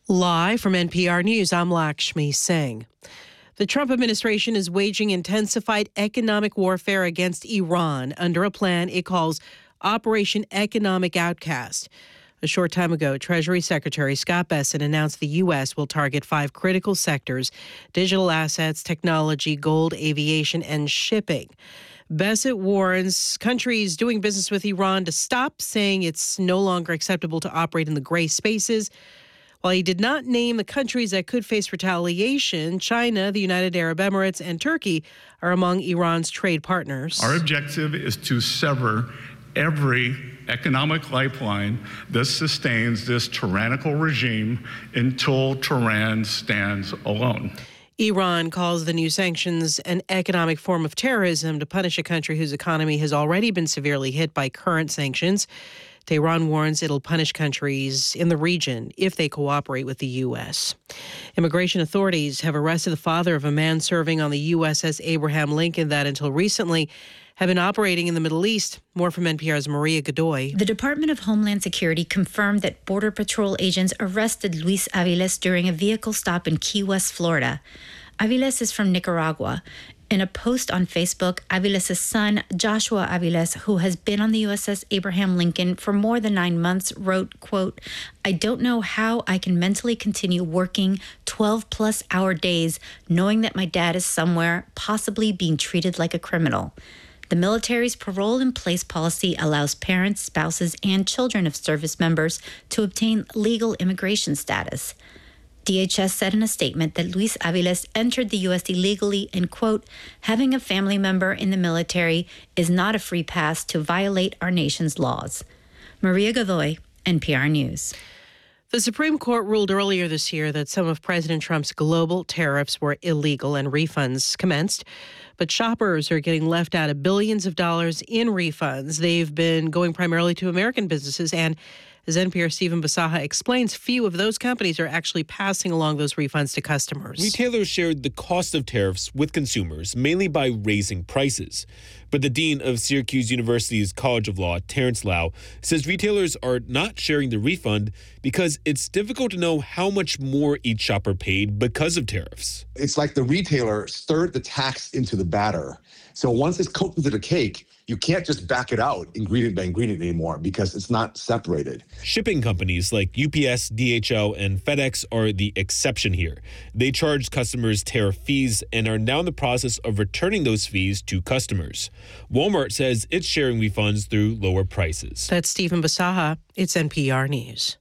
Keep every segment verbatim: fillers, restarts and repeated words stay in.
Live from N P R News, I'm Lakshmi Singh. The Trump administration is waging intensified economic warfare against Iran under a plan it calls Operation Economic Outcast. A short time ago, Treasury Secretary Scott Bessent announced the U S will target five critical sectors: digital assets, technology, gold, aviation, and shipping. Bessent warns countries doing business with Iran to stop, saying it's no longer acceptable to operate in the gray spaces. While he did not name the countries that could face retaliation, China, the United Arab Emirates, and Turkey are among Iran's trade partners. Our objective is to sever every economic lifeline that sustains this tyrannical regime until Tehran stands alone. Iran calls the new sanctions an economic form of terrorism to punish a country whose economy has already been severely hit by current sanctions. Tehran warns it'll punish countries in the region if they cooperate with the U S. Immigration authorities have arrested the father of a man serving on the U S S Abraham Lincoln that until recently have been operating in the Middle East. More from N P R's Maria Godoy. The Department of Homeland Security confirmed that Border Patrol agents arrested Luis Aviles during a vehicle stop in Key West, Florida. Aviles is from Nicaragua. In a post on Facebook, Aviles' son, Joshua Aviles, who has been on the U S S Abraham Lincoln for more than nine months, wrote, quote, "I don't know how I can mentally continue working twelve-plus hour days knowing that my dad is somewhere, possibly being treated like a criminal." The military's parole-in-place policy allows parents, spouses, and children of service members to obtain legal immigration status. D H S said in a statement that Luis Aviles entered the U S illegally and, quote, "having a family member in the military is not a free pass to violate our nation's laws." Maria Godoy, N P R News. The Supreme Court ruled earlier this year that some of President Trump's global tariffs were illegal and refunds commenced. But shoppers are getting left out of billions of dollars in refunds. They've been going primarily to American businesses, and as N P R's Stephen Basaha explains, few of those companies are actually passing along those refunds to customers. Retailers shared the cost of tariffs with consumers, mainly by raising prices. But the dean of Syracuse University's College of Law, Terrence Lau, says retailers are not sharing the refund because it's difficult to know how much more each shopper paid because of tariffs. It's like the retailer stirred the tax into the batter. So once it's cooked into the cake, you can't just back it out ingredient by ingredient anymore because it's not separated. Shipping companies like U P S, D H L, and FedEx are the exception here. They charge customers tariff fees and are now in the process of returning those fees to customers. Walmart says it's sharing refunds through lower prices. That's Stephen Basaha. It's N P R News.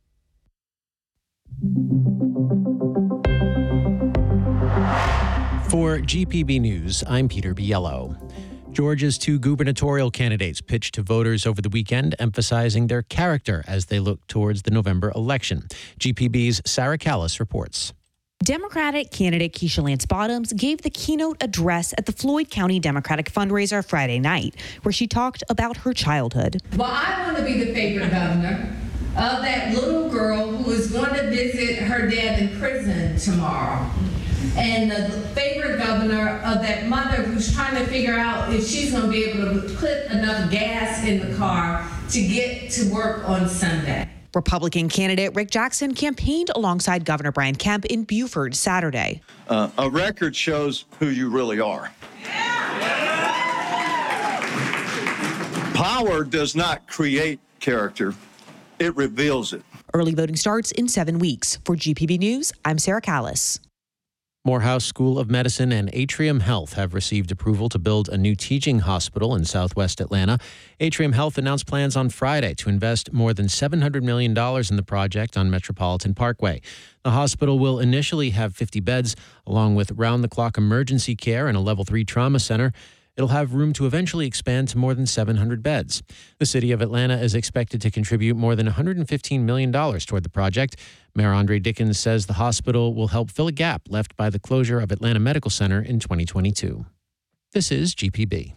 For G P B News, I'm Peter Biello. Georgia's two gubernatorial candidates pitched to voters over the weekend, emphasizing their character as they look towards the November election. G P B's Sarah Callis reports. Democratic candidate Keisha Lance Bottoms gave the keynote address at the Floyd County Democratic fundraiser Friday night, where she talked about her childhood. Well, I want to be the favorite governor of that little girl who is going to visit her dad in prison tomorrow. And the favorite governor of that mother who's trying to figure out if she's going to be able to put enough gas in the car to get to work on Sunday. Republican candidate Rick Jackson campaigned alongside Governor Brian Kemp in Beaufort Saturday. Uh, a record shows who you really are. Power does not create character, it reveals it. Early voting starts in seven weeks. For G P B News, I'm Sarah Callis. Morehouse School of Medicine and Atrium Health have received approval to build a new teaching hospital in southwest Atlanta. Atrium Health announced plans on Friday to invest more than seven hundred million dollars in the project on Metropolitan Parkway. The hospital will initially have fifty beds, along with round-the-clock emergency care and a level three trauma center. It'll have room to eventually expand to more than seven hundred beds. The city of Atlanta is expected to contribute more than one hundred fifteen million dollars toward the project. Mayor Andre Dickens says the hospital will help fill a gap left by the closure of Atlanta Medical Center in twenty twenty-two. This is G P B.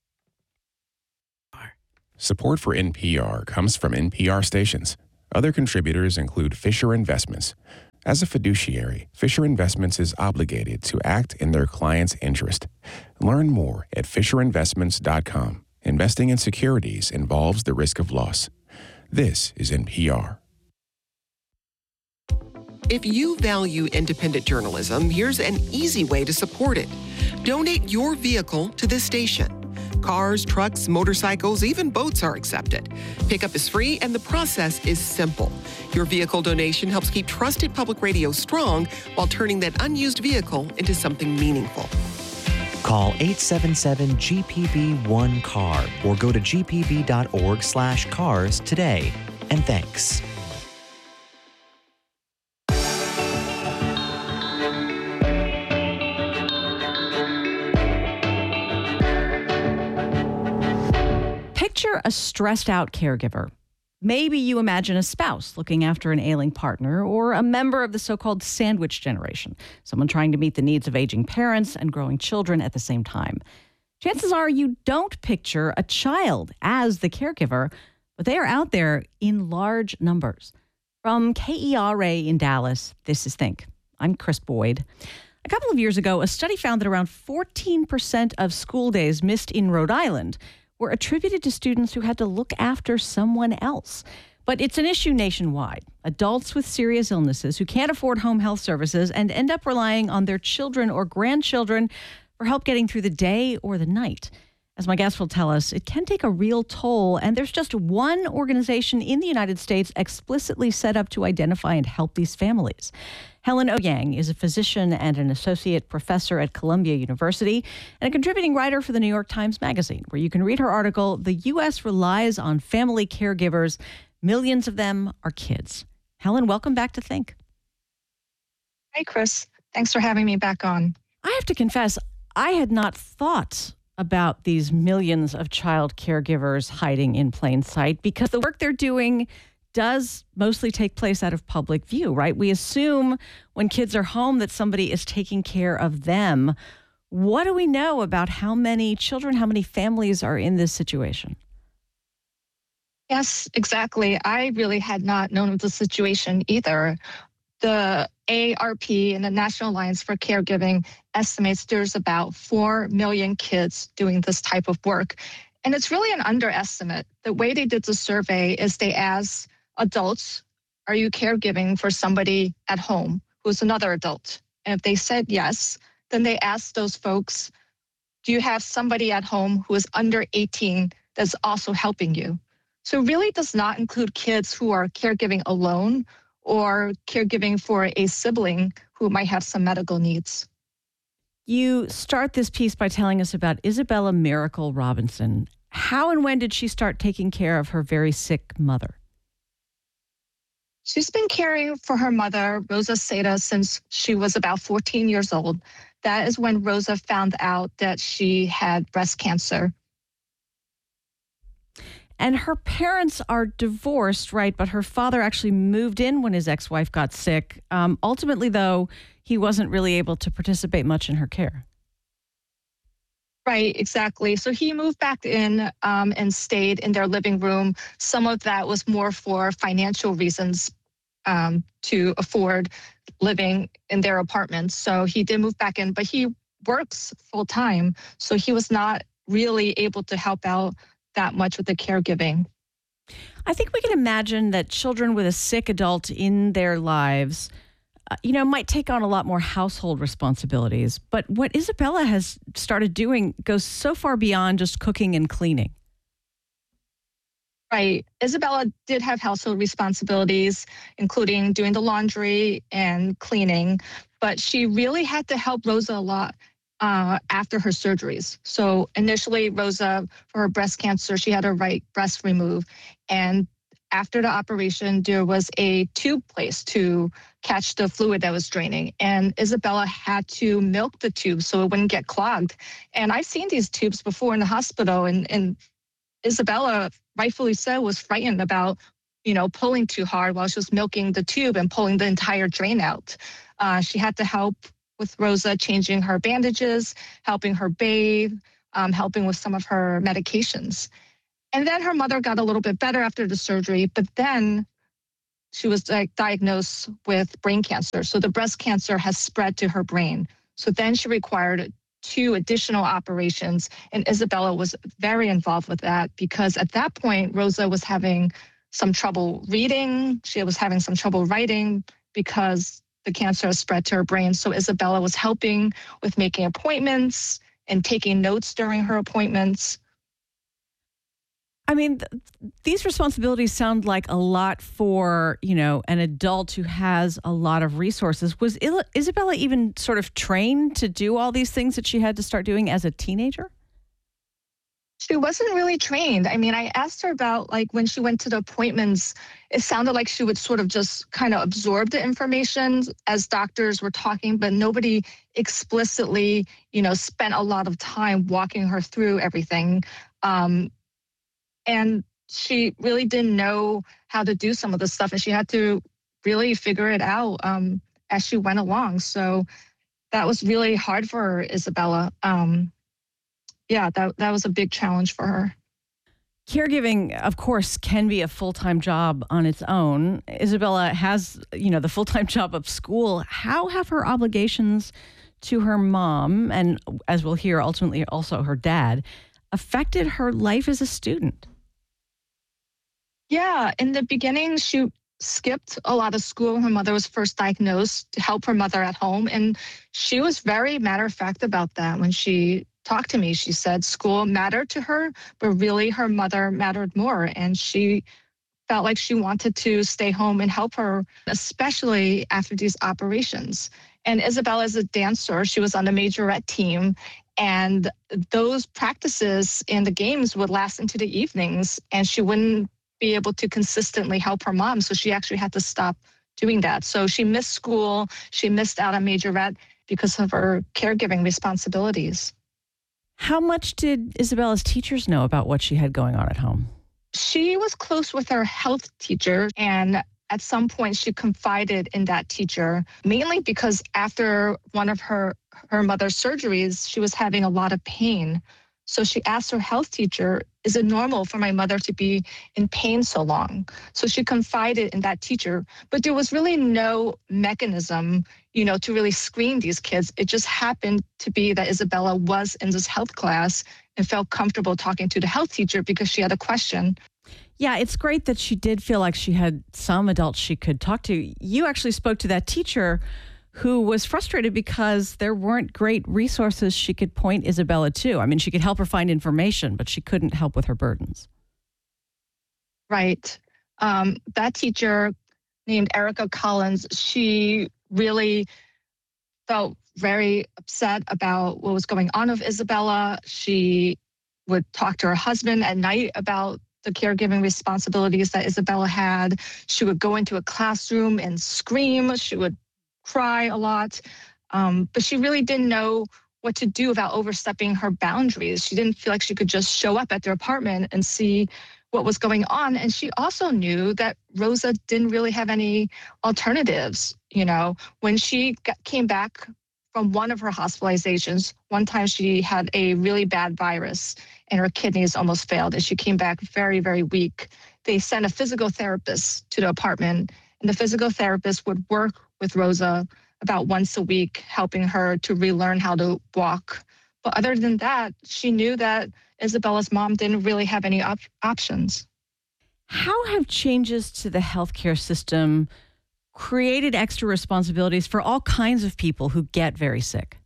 Support for N P R comes from N P R stations. Other contributors include Fisher Investments. As a fiduciary, Fisher Investments is obligated to act in their client's interest. Learn more at fisher investments dot com. Investing in securities involves the risk of loss. This is N P R. If you value independent journalism, here's an easy way to support it. Donate your vehicle to this station. Cars, trucks, motorcycles, even boats are accepted. Pickup is free and the process is simple. Your vehicle donation helps keep trusted public radio strong while turning that unused vehicle into something meaningful. Call eight seven seven G P B one C A R or go to g p b dot org slash cars today. And thanks. Picture a stressed out caregiver. Maybe you imagine a spouse looking after an ailing partner, or a member of the so-called sandwich generation, someone trying to meet the needs of aging parents and growing children at the same time. Chances are you don't picture a child as the caregiver, but they are out there in large numbers. From K E R A in Dallas, this is Think. I'm Chris Boyd. A couple of years ago, a study found that around fourteen percent of school days missed in Rhode Island were attributed to students who had to look after someone else. But it's an issue nationwide. Adults with serious illnesses who can't afford home health services and end up relying on their children or grandchildren for help getting through the day or the night. As my guest will tell us, it can take a real toll, and there's just one organization in the United States explicitly set up to identify and help these families. Helen Ouyang is a physician and an associate professor at Columbia University and a contributing writer for the New York Times Magazine, where you can read her article, "The U S Relies on Family Caregivers. Millions of them are kids." Helen, welcome back to Think. Hey, Chris. Thanks for having me back on. I have to confess, I had not thought about these millions of child caregivers hiding in plain sight, because the work they're doing does mostly take place out of public view, right? We assume when kids are home that somebody is taking care of them. What do we know about how many children, how many families are in this situation? Yes, exactly. I really had not known of the situation either. The A A R P and the National Alliance for Caregiving estimates there's about four million kids doing this type of work. And it's really an underestimate. The way they did the survey is they asked adults, are you caregiving for somebody at home who's another adult? And if they said yes, then they asked those folks, do you have somebody at home who is under eighteen that's also helping you? So it really does not include kids who are caregiving alone or caregiving for a sibling who might have some medical needs. You start this piece by telling us about Isabella Miracle Robinson. How and when did she start taking care of her very sick mother? She's been caring for her mother, Rosa Seda, since she was about fourteen years old. That is when Rosa found out that she had breast cancer. And her parents are divorced, right? But her father actually moved in when his ex-wife got sick. Um, ultimately, though, he wasn't really able to participate much in her care. Right, exactly. So he moved back in um, and stayed in their living room. Some of that was more for financial reasons um, to afford living in their apartments. So he did move back in, but he works full time. So he was not really able to help out that much with the caregiving. I think we can imagine that children with a sick adult in their lives, uh, you know, might take on a lot more household responsibilities. But what Isabella has started doing goes so far beyond just cooking and cleaning. Right. Isabella did have household responsibilities, including doing the laundry and cleaning, but she really had to help Rosa a lot uh, after her surgeries. So initially, Rosa, for her breast cancer, she had her right breast removed. And after the operation, there was a tube placed to catch the fluid that was draining. And Isabella had to milk the tube so it wouldn't get clogged. And I've seen these tubes before in the hospital, and, and Isabella, rightfully so, was frightened about, you know, pulling too hard while she was milking the tube and pulling the entire drain out. Uh, she had to help with Rosa changing her bandages, helping her bathe, um, helping with some of her medications. And then her mother got a little bit better after the surgery, but then she was like, diagnosed with brain cancer. So the breast cancer has spread to her brain. So then she required two additional operations, and Isabella was very involved with that because at that point, Rosa was having some trouble reading. She was having some trouble writing because the cancer has spread to her brain. So Isabella was helping with making appointments and taking notes during her appointments. I mean, th- these responsibilities sound like a lot for, you know, an adult who has a lot of resources. Was Il- Isabella even sort of trained to do all these things that she had to start doing as a teenager? She wasn't really trained. I mean, I asked her about, like, when she went to the appointments, it sounded like she would sort of just kind of absorb the information as doctors were talking, but nobody explicitly, you know, spent a lot of time walking her through everything. Um, and she really didn't know how to do some of the stuff, and she had to really figure it out um, as she went along. So that was really hard for Isabella. Um, yeah, that that was a big challenge for her. Caregiving, of course, can be a full-time job on its own. Isabella has, you know, the full-time job of school. How have her obligations to her mom, and as we'll hear, ultimately also her dad, affected her life as a student? Yeah, in the beginning, she skipped a lot of school when her mother was first diagnosed to help her mother at home. And she was very matter of fact about that. When she talked to me, she said school mattered to her, but really her mother mattered more. And she felt like she wanted to stay home and help her, especially after these operations. And Isabella is a dancer. She was on the majorette team. And those practices and the games would last into the evenings, and she wouldn't be able to consistently help her mom. So she actually had to stop doing that. So she missed school. She missed out on majorette because of her caregiving responsibilities. How much did Isabella's teachers know about what she had going on at home? She was close with her health teacher, and at some point she confided in that teacher, mainly because after one of her, her mother's surgeries, she was having a lot of pain. So she asked her health teacher, is it normal for my mother to be in pain so long? So she confided in that teacher, but there was really no mechanism, you know, to really screen these kids. It just happened to be that Isabella was in this health class and felt comfortable talking to the health teacher because she had a question. Yeah, it's great that she did feel like she had some adults she could talk to. You actually spoke to that teacher who was frustrated because there weren't great resources she could point Isabella to. I mean, she could help her find information, but she couldn't help with her burdens. Right. Um, that teacher named Erica Collins, she really felt very upset about what was going on with Isabella. She would talk to her husband at night about the caregiving responsibilities that Isabella had. She would go into a classroom and scream. She would cry a lot. Um, but she really didn't know what to do about overstepping her boundaries. She didn't feel like she could just show up at their apartment and see what was going on. And she also knew that Rosa didn't really have any alternatives. You know, when she got, came back from one of her hospitalizations, one time she had a really bad virus and her kidneys almost failed, and she came back very, very weak. They sent a physical therapist to the apartment, and the physical therapist would work with Rosa about once a week, helping her to relearn how to walk. But other than that, she knew that Isabella's mom didn't really have any op- options. How have changes to the healthcare system created extra responsibilities for all kinds of people who get very sick?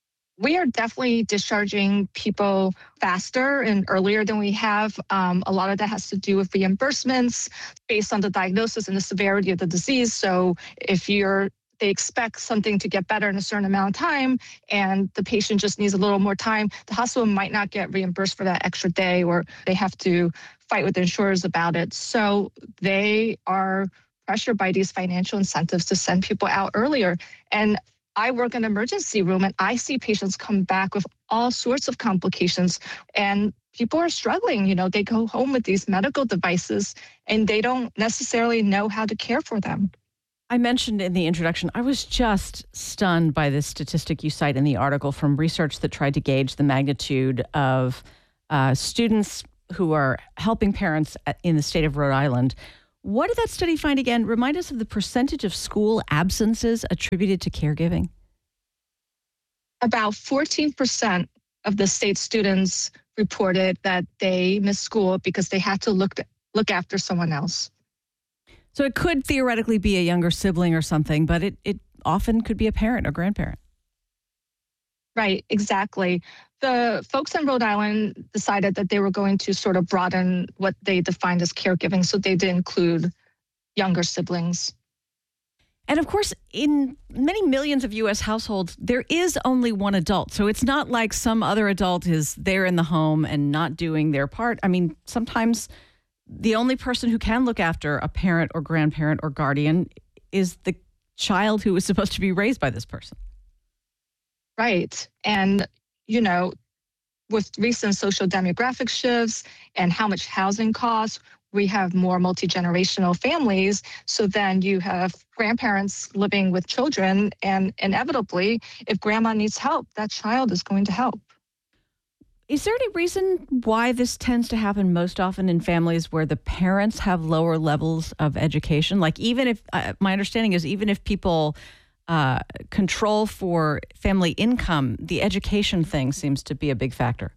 We are definitely discharging people faster and earlier than we have. Um, a lot of that has to do with reimbursements based on the diagnosis and the severity of the disease. So if you're they expect something to get better in a certain amount of time and the patient just needs a little more time, the hospital might not get reimbursed for that extra day, or they have to fight with insurers about it. So they are pressured by these financial incentives to send people out earlier. And I work in an emergency room, and I see patients come back with all sorts of complications, and people are struggling. You know, they go home with these medical devices and they don't necessarily know how to care for them. I mentioned in the introduction, I was just stunned by this statistic you cite in the article from research that tried to gauge the magnitude of uh, students who are helping parents at, in the state of Rhode Island. What did that study find again? Remind us of the percentage of school absences attributed to caregiving. About fourteen percent of the state students reported that they missed school because they had to look look after someone else. So it could theoretically be a younger sibling or something, but it, it often could be a parent or grandparent. Right, exactly. The folks in Rhode Island decided that they were going to sort of broaden what they defined as caregiving, so they did include younger siblings. And of course, in many millions of U S households, there is only one adult. So it's not like some other adult is there in the home and not doing their part. I mean, sometimes the only person who can look after a parent or grandparent or guardian is the child who is supposed to be raised by this person. Right. And, you know, with recent social demographic shifts and how much housing costs, we have more multi-generational families. So then you have grandparents living with children, and inevitably, if grandma needs help, that child is going to help. Is there any reason why this tends to happen most often in families where the parents have lower levels of education? Like even if, uh, my understanding is even if people uh, control for family income, the education thing seems to be a big factor.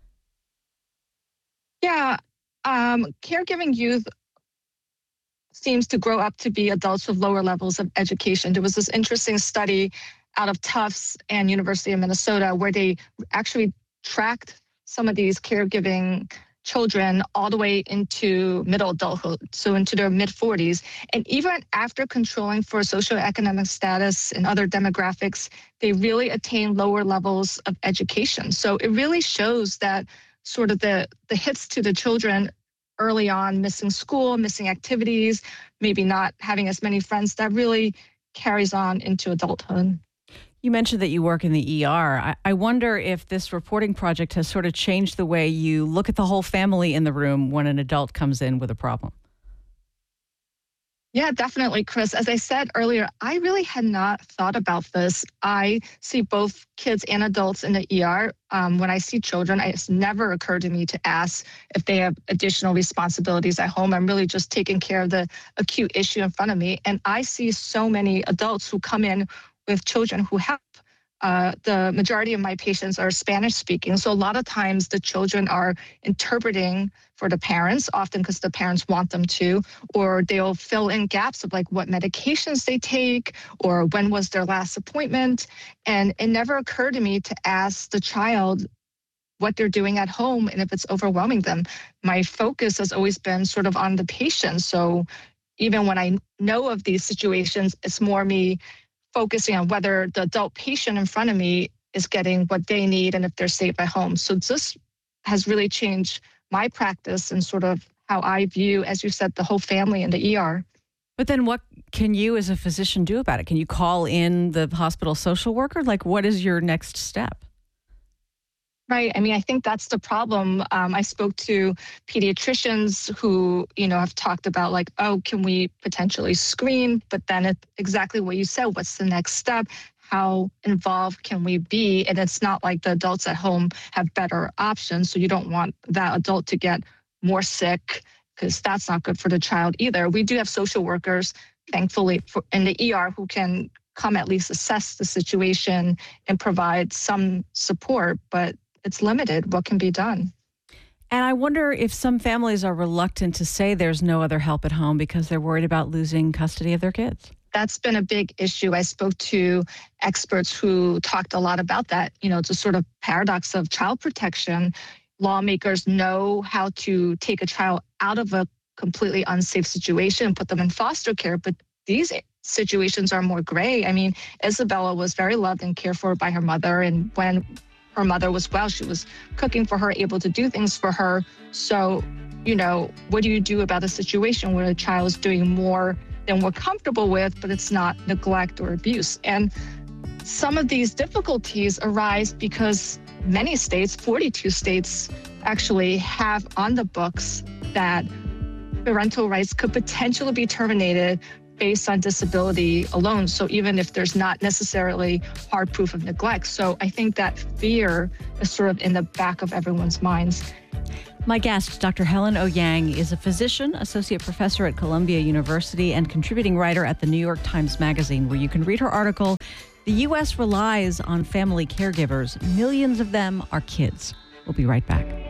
Yeah, um, caregiving youth seems to grow up to be adults with lower levels of education. There was this interesting study out of Tufts and University of Minnesota where they actually tracked some of these caregiving children all the way into middle adulthood, so into their mid forties. And even after controlling for socioeconomic status and other demographics, they really attain lower levels of education. So it really shows that sort of the, the hits to the children early on, missing school, missing activities, maybe not having as many friends, that really carries on into adulthood. You mentioned that you work in the E R. I, I wonder if this reporting project has sort of changed the way you look at the whole family in the room when an adult comes in with a problem. Yeah, definitely, Chris. As I said earlier, I really had not thought about this. I see both kids and adults in the E R. Um, when I see children, it's never occurred to me to ask if they have additional responsibilities at home. I'm really just taking care of the acute issue in front of me. And I see so many adults who come in with children who have. Uh, the majority of my patients are Spanish speaking. So a lot of times the children are interpreting for the parents, often because the parents want them to, or they'll fill in gaps of like what medications they take or when was their last appointment. And it never occurred to me to ask the child what they're doing at home and if it's overwhelming them. My focus has always been sort of on the patient. So even when I know of these situations, it's more me focusing on whether the adult patient in front of me is getting what they need and if they're safe at home. So this has really changed my practice and sort of how I view, as you said, the whole family in the E R. But then what can you as a physician do about it? Can you call in the hospital social worker? Like, what is your next step? Right. I mean, I think that's the problem. Um, I spoke to pediatricians who, you know, have talked about like, oh, can we potentially screen? But then it's exactly what you said. What's the next step? How involved can we be? And it's not like the adults at home have better options. So you don't want that adult to get more sick because that's not good for the child either. We do have social workers, thankfully, for, in the E R who can come at least assess the situation and provide some support. But it's limited what can be done. And I wonder if some families are reluctant to say there's no other help at home because they're worried about losing custody of their kids. That's been a big issue. I spoke to experts who talked a lot about that. You know, it's a sort of paradox of child protection. Lawmakers know how to take a child out of a completely unsafe situation and put them in foster care, but these situations are more gray. I mean, Isabella was very loved and cared for by her mother, and when her mother was well, she was cooking for her, able to do things for her. So, you know, what do you do about a situation where a child is doing more than we're comfortable with, but it's not neglect or abuse? And some of these difficulties arise because many states, forty-two states, actually have on the books that parental rights could potentially be terminated based on disability alone. So even if there's not necessarily hard proof of neglect. So I think that fear is sort of in the back of everyone's minds. My guest, Doctor Helen Ouyang, is a physician, associate professor at Columbia University, and contributing writer at the New York Times Magazine, where you can read her article, "The U S Relies on Family Caregivers. Millions of them are kids." We'll be right back.